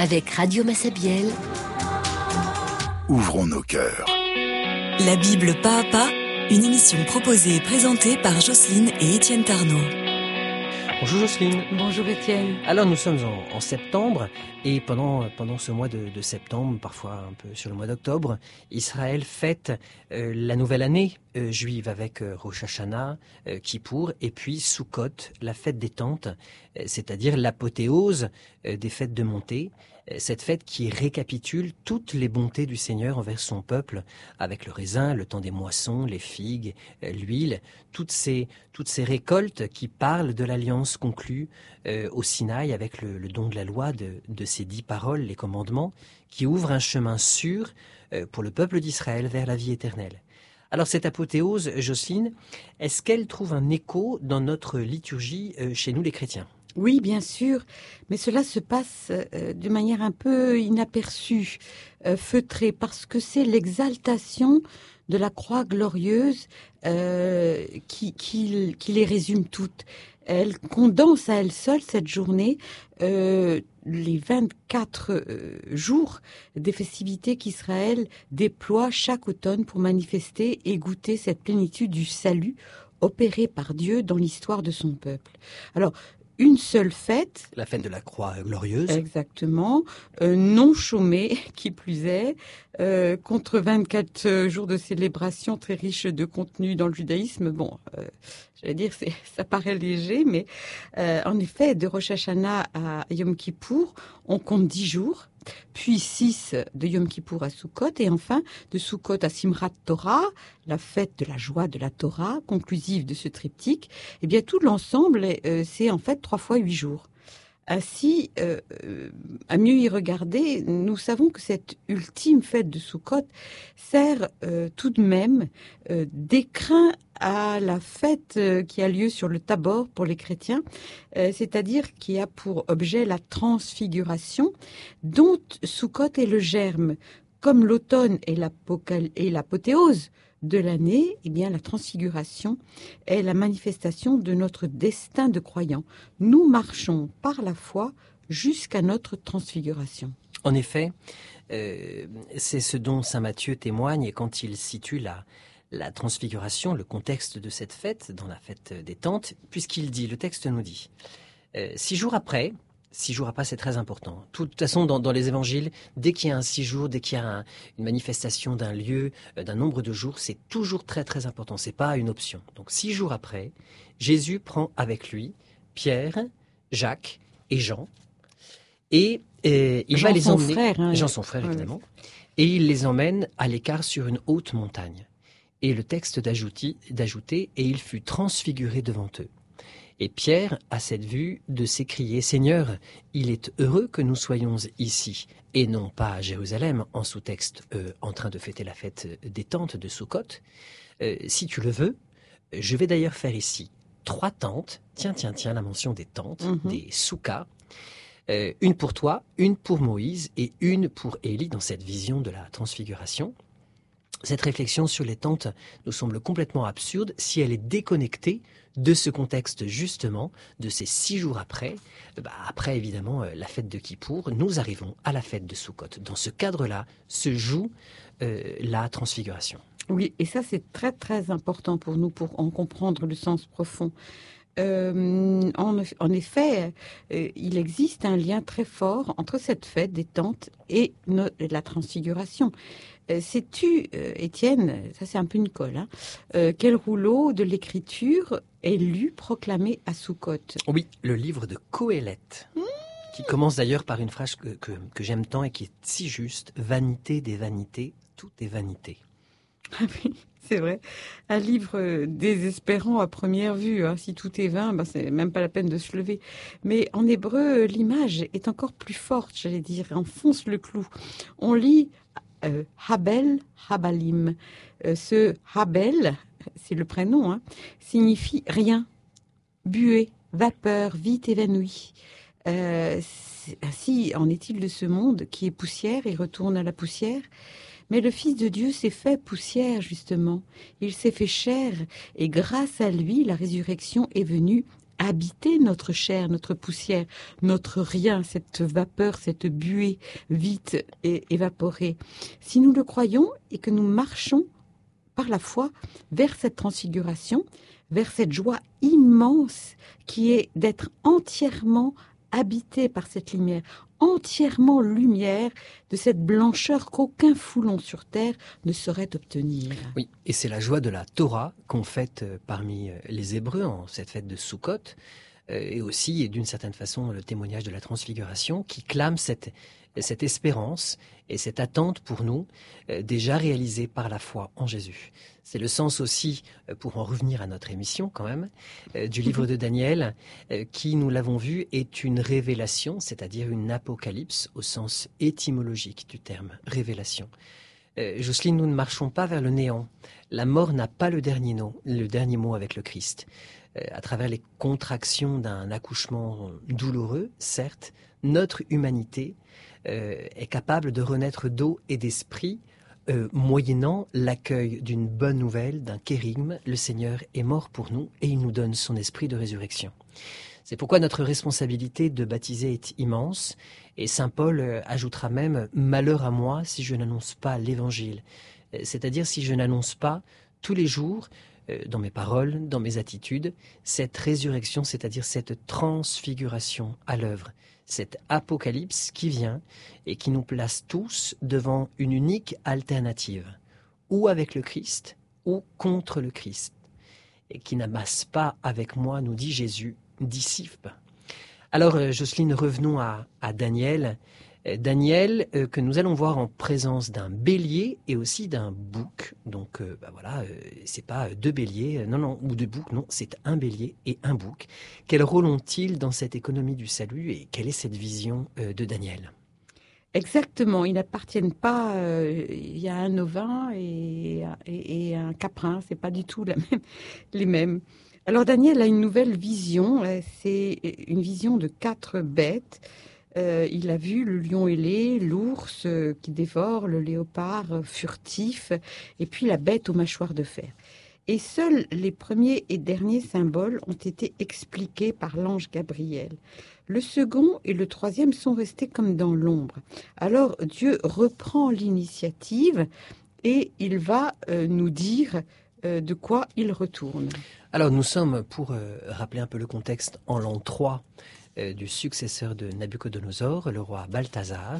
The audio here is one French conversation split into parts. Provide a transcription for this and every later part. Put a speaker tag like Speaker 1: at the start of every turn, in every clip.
Speaker 1: Avec Radio Massabielle,
Speaker 2: ouvrons nos cœurs.
Speaker 3: La Bible pas à pas, une émission proposée et présentée par Jocelyne et Étienne Tarnot.
Speaker 4: Bonjour Jocelyne.
Speaker 5: Bonjour Étienne.
Speaker 4: Alors nous sommes en septembre et pendant ce mois de septembre, parfois un peu sur le mois d'octobre, Israël fête la nouvelle année juive avec Rosh Hashanah, Kippour et puis Sukkot, la fête des tentes, c'est-à-dire l'apothéose des fêtes de montée. Cette fête qui récapitule toutes les bontés du Seigneur envers son peuple, avec le raisin, le temps des moissons, les figues, l'huile, toutes ces récoltes qui parlent de l'alliance conclue au Sinaï avec le don de la loi, de ces 10 paroles, les commandements, qui ouvrent un chemin sûr pour le peuple d'Israël vers la vie éternelle. Alors cette apothéose, Jocelyne, est-ce qu'elle trouve un écho dans notre liturgie chez nous les chrétiens ?
Speaker 5: Oui, bien sûr, mais cela se passe de manière un peu inaperçue, feutrée, parce que c'est l'exaltation de la croix glorieuse qui les résume toutes. Elle condense à elle seule cette journée les 24 jours des festivités qu'Israël déploie chaque automne pour manifester et goûter cette plénitude du salut opéré par Dieu dans l'histoire de son peuple. Alors, une seule fête.
Speaker 4: La fête de la croix glorieuse.
Speaker 5: Exactement. Non chômée, qui plus est, contre 24 jours de célébration très riches de contenu dans le judaïsme. Bon, j'allais dire, ça paraît léger, mais en effet, de Rosh Hashanah à Yom Kippour, on compte 10 jours. Puis 6 de Yom Kippour à Sukkot, et enfin de Sukkot à Simchat Torah, la fête de la joie de la Torah, conclusive de ce triptyque. Eh bien, tout l'ensemble, c'est en fait 3 fois 8 jours. Ainsi, à mieux y regarder, nous savons que cette ultime fête de Sukkot sert tout de même d'écrin à la fête qui a lieu sur le Tabor pour les chrétiens, c'est-à-dire qui a pour objet la transfiguration, dont Sukkot est le germe. Comme l'automne est l'apothéose de l'année, eh bien la transfiguration est la manifestation de notre destin de croyant. Nous marchons par la foi jusqu'à notre transfiguration.
Speaker 4: En effet, c'est ce dont saint Matthieu témoigne quand il situe la transfiguration, le contexte de cette fête, dans la fête des tentes, puisqu'il dit, le texte nous dit, 6 jours après, c'est très important. De toute façon, dans les évangiles, dès qu'il y a un 6 jours, dès qu'il y a une manifestation d'un lieu, d'un nombre de jours, c'est toujours très très important. C'est pas une option. Donc 6 jours après, Jésus prend avec lui Pierre, Jacques et Jean, et il va les emmener. Jean son frère, évidemment. Ouais. Et il les emmène à l'écart sur une haute montagne. Et le texte d'ajouter, et il fut transfiguré devant eux. Et Pierre a cette vue de s'écrier « Seigneur, il est heureux que nous soyons ici, et non pas à Jérusalem, en sous-texte, en train de fêter la fête des tentes de Sukkot. Si tu le veux, je vais d'ailleurs faire ici 3 tentes, tiens, la mention des tentes, des soukas, une pour toi, une pour Moïse et une pour Élie dans cette vision de la transfiguration. » Cette réflexion sur les tentes nous semble complètement absurde si elle est déconnectée de ce contexte justement, de ces 6 jours après. Après évidemment la fête de Kippour, nous arrivons à la fête de Sukkot. Dans ce cadre-là se joue la transfiguration.
Speaker 5: Oui, et ça c'est très très important pour nous pour en comprendre le sens profond. En effet, il existe un lien très fort entre cette fête des tentes et la transfiguration. Sais-tu, Étienne, ça c'est un peu une colle, quel rouleau de l'écriture est lu, proclamé à Sukkot ?
Speaker 4: Oui, le livre de Qoéleth, qui commence d'ailleurs par une phrase que j'aime tant et qui est si juste. « Vanité des vanités, tout est vanité ».
Speaker 5: Ah oui, c'est vrai. Un livre désespérant à première vue. Si tout est vain, c'est même pas la peine de se lever. Mais en hébreu, l'image est encore plus forte, j'allais dire, enfonce le clou. On lit Habel, Habalim. Ce Habel, c'est le prénom, signifie rien, buée, vapeur, vite évanouie. Ainsi en est-il de ce monde qui est poussière et retourne à la poussière. Mais le Fils de Dieu s'est fait poussière, justement. Il s'est fait chair, et grâce à lui, la résurrection est venue habiter notre chair, notre poussière, notre rien, cette vapeur, cette buée vite évaporée. Si nous le croyons et que nous marchons par la foi vers cette transfiguration, vers cette joie immense qui est d'être entièrement habité par cette lumière, entièrement lumière de cette blancheur qu'aucun foulon sur terre ne saurait obtenir.
Speaker 4: Oui, et c'est la joie de la Torah qu'on fête parmi les Hébreux en cette fête de Sukkot, et aussi, d'une certaine façon, le témoignage de la transfiguration qui clame cette espérance et cette attente pour nous déjà réalisée par la foi en Jésus. C'est le sens aussi, pour en revenir à notre émission quand même, du livre de Daniel qui, nous l'avons vu, est une révélation, c'est-à-dire une apocalypse au sens étymologique du terme révélation. Jocelyne, nous ne marchons pas vers le néant. La mort n'a pas le dernier mot avec le Christ. À travers les contractions d'un accouchement douloureux, certes, notre humanité est capable de renaître d'eau et d'esprit, moyennant l'accueil d'une bonne nouvelle, d'un kérigme. Le Seigneur est mort pour nous et il nous donne son esprit de résurrection. C'est pourquoi notre responsabilité de baptiser est immense, et saint Paul ajoutera même « malheur à moi si je n'annonce pas l'Évangile », c'est-à-dire si je n'annonce pas tous les jours, dans mes paroles, dans mes attitudes, cette résurrection, c'est-à-dire cette transfiguration à l'œuvre, cette apocalypse qui vient et qui nous place tous devant une unique alternative, ou avec le Christ, ou contre le Christ, et qui n'amasse pas avec moi, nous dit Jésus, dissipe. Alors, Jocelyne, revenons à Daniel. Daniel, que nous allons voir en présence d'un bélier et aussi d'un bouc. Donc, c'est pas deux béliers, ou deux boucs, non, c'est un bélier et un bouc. Quel rôle ont-ils dans cette économie du salut et quelle est cette vision de Daniel ?
Speaker 5: Exactement, ils n'appartiennent pas. Il y a un ovin et un caprin, c'est pas du tout les mêmes. Alors Daniel a une nouvelle vision. C'est une vision de 4 bêtes. Il a vu le lion ailé, l'ours qui dévore, le léopard furtif, et puis la bête aux mâchoires de fer. Et seuls les premiers et derniers symboles ont été expliqués par l'ange Gabriel. Le second et le troisième sont restés comme dans l'ombre. Alors Dieu reprend l'initiative et il va nous dire de quoi il retourne.
Speaker 4: Alors nous sommes, pour rappeler un peu le contexte, en l'an 3 du successeur de Nabuchodonosor, le roi Balthazar,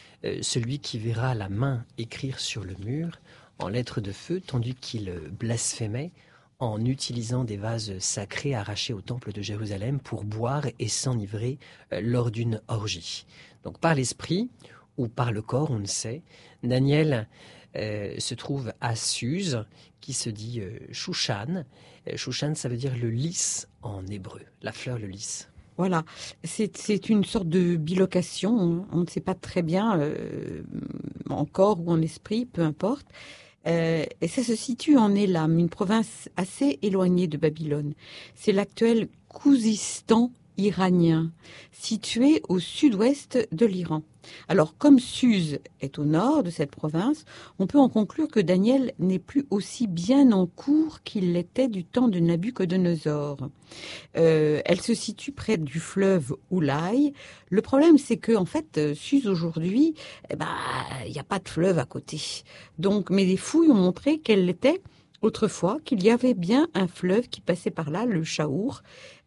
Speaker 4: celui qui verra la main écrire sur le mur en lettres de feu, tandis qu'il blasphémait en utilisant des vases sacrés arrachés au temple de Jérusalem pour boire et s'enivrer lors d'une orgie. Donc par l'esprit ou par le corps, on ne sait, Daniel se trouve à Suse, qui se dit Shushan. Shushan, ça veut dire le lys en hébreu, la fleur, le lys.
Speaker 5: Voilà, c'est une sorte de bilocation, on ne sait pas très bien, en corps ou en esprit, peu importe. Et ça se situe en Élam, une province assez éloignée de Babylone. C'est l'actuel Khouzistan iranien, situé au sud-ouest de l'Iran. Alors, comme Suse est au nord de cette province, on peut en conclure que Daniel n'est plus aussi bien en cours qu'il l'était du temps de Nabuchodonosor. Elle se situe près du fleuve Oulaï. Le problème, c'est que, en fait, Suse aujourd'hui, il n'y a pas de fleuve à côté. Donc, mais les fouilles ont montré qu'elle l'était autrefois, qu'il y avait bien un fleuve qui passait par là, le Chaour.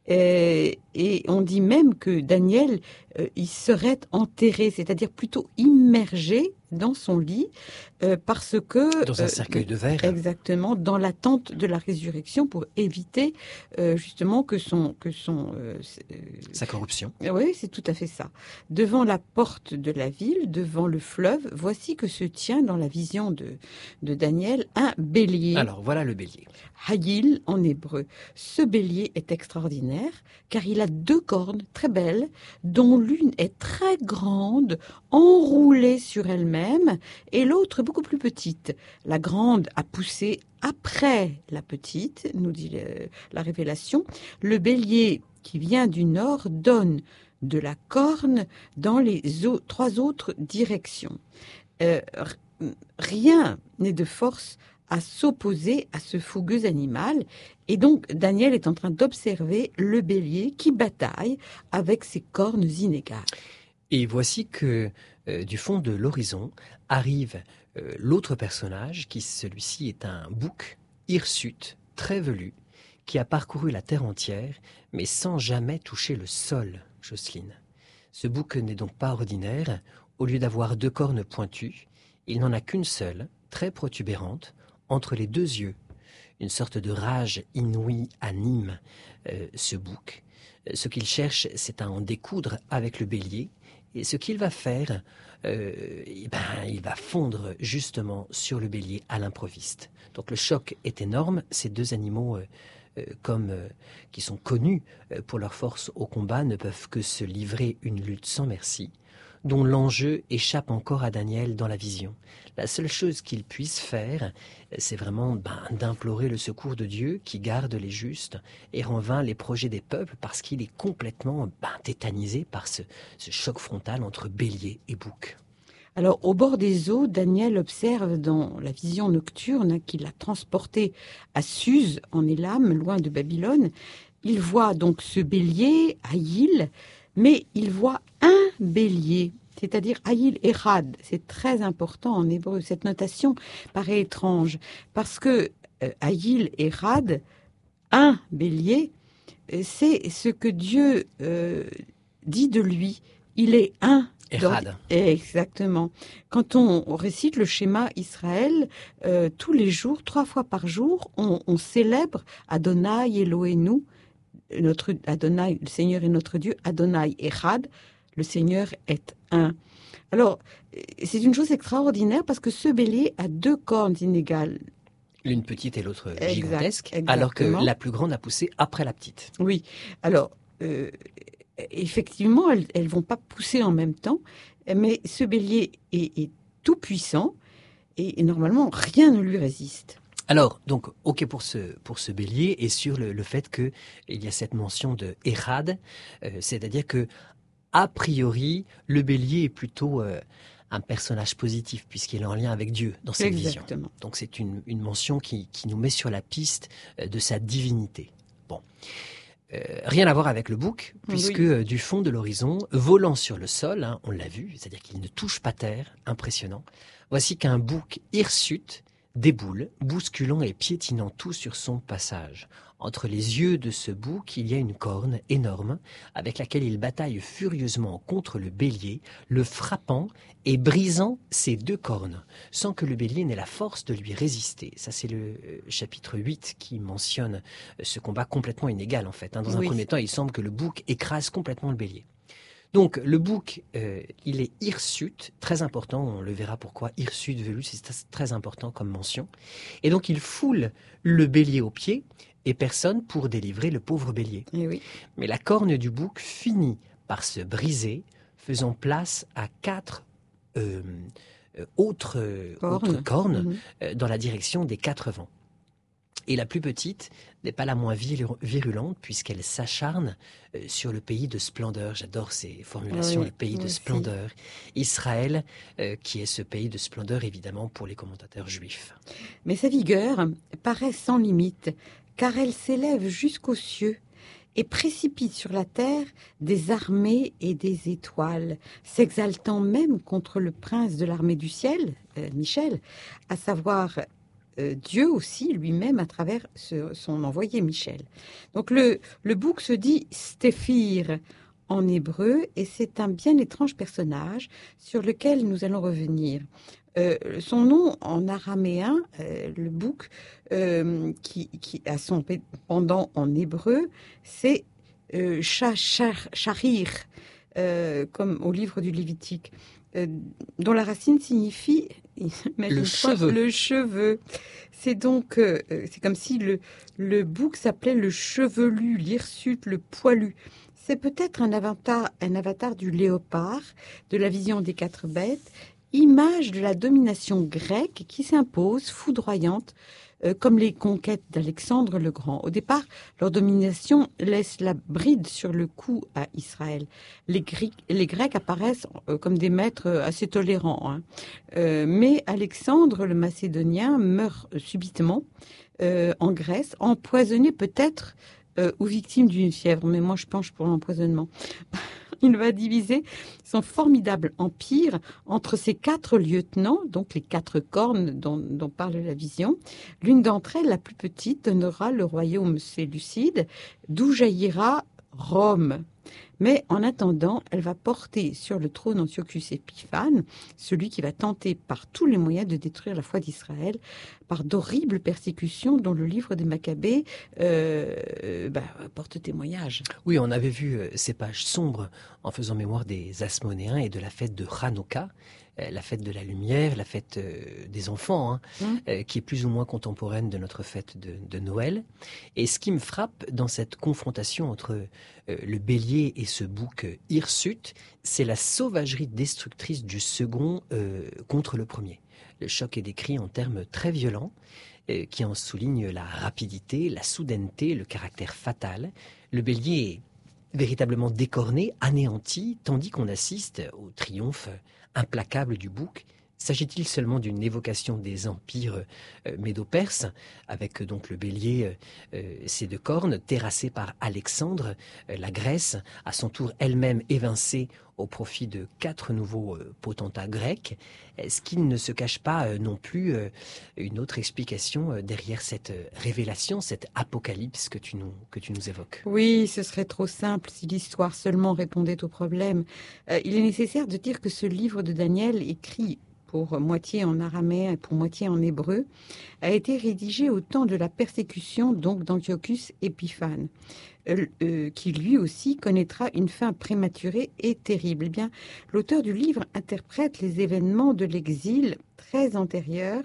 Speaker 5: Et on dit même que Daniel y serait enterré, c'est-à-dire plutôt immergé dans son lit, parce que...
Speaker 4: Dans un cercueil de verre.
Speaker 5: Exactement, dans l'attente de la résurrection pour éviter justement que
Speaker 4: sa corruption.
Speaker 5: Oui, c'est tout à fait ça. Devant la porte de la ville, devant le fleuve, voici que se tient dans la vision de Daniel un bélier.
Speaker 4: Alors, voilà le bélier.
Speaker 5: Hayil en hébreu. Ce bélier est extraordinaire car il a 2 cornes très belles dont l'une est très grande, enroulée sur elle-même et l'autre beaucoup plus petite. La grande a poussé après la petite, nous dit la Révélation. Le bélier qui vient du nord donne de la corne dans les 3 autres directions. Rien n'est de force à s'opposer à ce fougueux animal. Et donc, Daniel est en train d'observer le bélier qui bataille avec ses cornes inégales.
Speaker 4: Et voici que du fond de l'horizon arrive l'autre personnage, qui celui-ci est un bouc hirsute, très velu, qui a parcouru la terre entière, mais sans jamais toucher le sol, Jocelyne. Ce bouc n'est donc pas ordinaire. Au lieu d'avoir 2 cornes pointues, il n'en a qu'une seule, très protubérante, entre les 2 yeux. Une sorte de rage inouïe anime ce bouc. Ce qu'il cherche, c'est à en découdre avec le bélier. Et ce qu'il va faire, il va fondre justement sur le bélier à l'improviste. Donc le choc est énorme. Ces 2 animaux, qui sont connus pour leur force au combat, ne peuvent que se livrer une lutte sans merci, dont l'enjeu échappe encore à Daniel dans la vision. La seule chose qu'il puisse faire, c'est vraiment d'implorer le secours de Dieu qui garde les justes et rend vains les projets des peuples, parce qu'il est complètement tétanisé par ce choc frontal entre bélier et bouc.
Speaker 5: Alors, au bord des eaux, Daniel observe dans la vision nocturne qui l'a transporté à Suse, en Élam, loin de Babylone. Il voit donc ce bélier, Aïl, mais il voit un bélier, c'est-à-dire Aïl Erad. C'est très important en hébreu. Cette notation paraît étrange parce que Aïl Erad, un bélier, c'est ce que Dieu dit de lui. Il est un.
Speaker 4: Erad.
Speaker 5: Exactement. Quand on récite le schéma Israël, tous les jours, 3 fois par jour, on célèbre Adonai Eloheinu, notre Adonai, le Seigneur est notre Dieu, Adonai Echad, le Seigneur est un. Alors, c'est une chose extraordinaire parce que ce bélier a 2 cornes inégales.
Speaker 4: L'une petite et l'autre gigantesque,
Speaker 5: exactement.
Speaker 4: Alors que la plus grande a poussé après la petite.
Speaker 5: Oui, alors, effectivement, elles vont pas pousser en même temps, mais ce bélier est tout puissant et normalement, rien ne lui résiste.
Speaker 4: Alors, donc, ok pour ce bélier, et sur le fait qu'il y a cette mention de Erad, c'est-à-dire que, a priori, le bélier est plutôt un personnage positif, puisqu'il est en lien avec Dieu dans cette vision. Donc c'est une mention qui nous met sur la piste de sa divinité. Bon. Rien à voir avec le bouc, puisque du fond de l'horizon, volant sur le sol, on l'a vu, c'est-à-dire qu'il ne touche pas terre, impressionnant, voici qu'un bouc hirsute déboule, bousculant et piétinant tout sur son passage. Entre les yeux de ce bouc, il y a une corne énorme avec laquelle il bataille furieusement contre le bélier, le frappant et brisant ses 2 cornes, sans que le bélier n'ait la force de lui résister. Ça, c'est le chapitre 8 qui mentionne ce combat complètement inégal, en fait. Dans un premier temps, il semble que le bouc écrase complètement le bélier. Donc, le bouc, il est hirsute, très important, on le verra pourquoi, hirsute, velu, c'est très important comme mention. Et donc, il foule le bélier au pied, et personne pour délivrer le pauvre bélier. Mais la corne du bouc finit par se briser, faisant place à 4 autres cornes dans la direction des 4 vents. Et la plus petite n'est pas la moins virulente, puisqu'elle s'acharne sur le pays de splendeur. J'adore ces formulations, le pays de splendeur. Israël, qui est ce pays de splendeur, évidemment, pour les commentateurs juifs.
Speaker 5: Mais sa vigueur paraît sans limite, car elle s'élève jusqu'aux cieux et précipite sur la terre des armées et des étoiles, s'exaltant même contre le prince de l'armée du ciel, Michel, à savoir Dieu aussi lui-même à travers son envoyé Michel. Donc le bouc se dit Stéphir en hébreu, et c'est un bien étrange personnage sur lequel nous allons revenir. Son nom en araméen, le bouc, qui a son pendant en hébreu, c'est Sharir, comme au livre du Lévitique, dont la racine signifie
Speaker 4: le
Speaker 5: cheveu. C'est donc, c'est comme si le bouc s'appelait le chevelu, l'hirsute, le poilu. C'est peut-être un avatar du léopard, de la vision des 4 bêtes, image de la domination grecque qui s'impose, foudroyante, comme les conquêtes d'Alexandre le Grand. Au départ, leur domination laisse la bride sur le cou à Israël. Les Grecs apparaissent comme des maîtres assez tolérants, hein. Mais Alexandre le Macédonien meurt subitement en Grèce, empoisonné peut-être ou victime d'une fièvre. Mais moi, je penche pour l'empoisonnement. Il va diviser son formidable empire entre ses 4 lieutenants, donc les 4 cornes dont parle la vision. L'une d'entre elles, la plus petite, donnera le royaume séleucide, d'où jaillira Rome. Mais en attendant, elle va porter sur le trône Antiochus Épiphane, celui qui va tenter par tous les moyens de détruire la foi d'Israël, par d'horribles persécutions dont le livre des Maccabées porte témoignage.
Speaker 4: Oui, on avait vu ces pages sombres en faisant mémoire des Asmonéens et de la fête de Hanouka, la fête de la lumière, la fête des enfants, qui est plus ou moins contemporaine de notre fête de Noël. Et ce qui me frappe dans cette confrontation entre le bélier et ce bouc hirsute, c'est la sauvagerie destructrice du second contre le premier. Le choc est décrit en termes très violents, qui en soulignent la rapidité, la soudaineté, le caractère fatal. Le bélier est véritablement décorné, anéanti, tandis qu'on assiste au triomphe implacable du bouc. S'agit-il seulement d'une évocation des empires médo-perses, avec donc le bélier, ses 2 cornes, terrassées par Alexandre, la Grèce, à son tour elle-même évincée au profit de 4 nouveaux potentats grecs? Est-ce qu'il ne se cache pas non plus une autre explication derrière cette révélation, cette apocalypse que tu nous évoques?
Speaker 5: Oui, ce serait trop simple si l'histoire seulement répondait au problème. Il est nécessaire de dire que ce livre de Daniel, écrit pour moitié en araméen et pour moitié en hébreu, a été rédigé au temps de la persécution donc d'Antiochus Épiphane, qui lui aussi connaîtra une fin prématurée et terrible. Eh bien, l'auteur du livre interprète les événements de l'exil très antérieurs.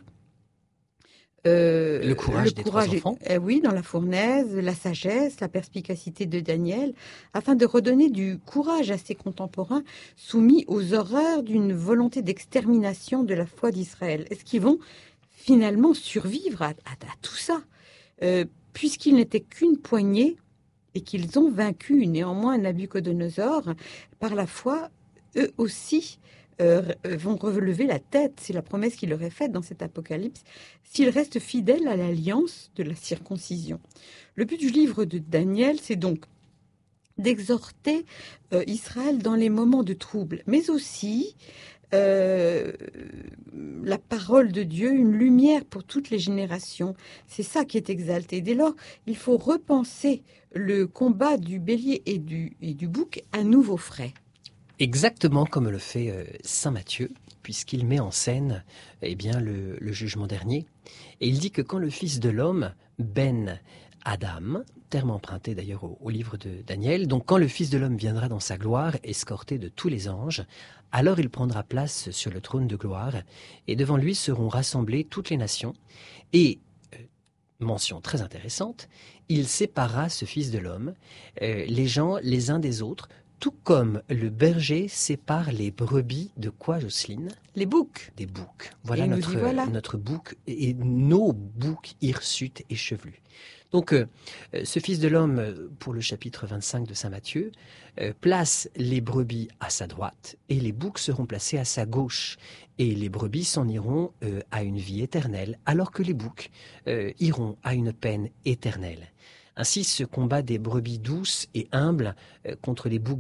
Speaker 4: Le courage des 3 enfants.
Speaker 5: Oui, dans la fournaise, la sagesse, la perspicacité de Daniel, afin de redonner du courage à ses contemporains soumis aux horreurs d'une volonté d'extermination de la foi d'Israël. Est-ce qu'ils vont finalement survivre à tout ça, puisqu'ils n'étaient qu'une poignée et qu'ils ont vaincu néanmoins Nabuchodonosor par la foi, eux aussi vont relever la tête. C'est la promesse qu'il leur est faite dans cet apocalypse, s'ils restent fidèles à l'alliance de la circoncision. Le but du livre de Daniel, c'est donc d'exhorter Israël dans les moments de trouble, mais aussi la parole de Dieu, une lumière pour toutes les générations. C'est ça qui est exalté. Dès lors, il faut repenser le combat du bélier et du bouc à nouveau frais.
Speaker 4: Exactement comme le fait saint Matthieu, puisqu'il met en scène le jugement dernier. Et il dit que quand le Fils de l'homme, Ben Adam, terme emprunté d'ailleurs au livre de Daniel, donc quand le Fils de l'homme viendra dans sa gloire, escorté de tous les anges, alors il prendra place sur le trône de gloire, et devant lui seront rassemblées toutes les nations. Et, mention très intéressante, il séparera ce Fils de l'homme, les gens les uns des autres, tout comme le berger sépare les brebis de quoi, Jocelyne?
Speaker 5: Les boucs.
Speaker 4: Des boucs. Voilà notre bouc et nos boucs hirsutes et chevelus. Donc, ce Fils de l'homme, pour le chapitre 25 de saint Matthieu, place les brebis à sa droite et les boucs seront placés à sa gauche. Et les brebis s'en iront à une vie éternelle, alors que les boucs iront à une peine éternelle. Ainsi, ce combat des brebis douces et humbles contre les boucs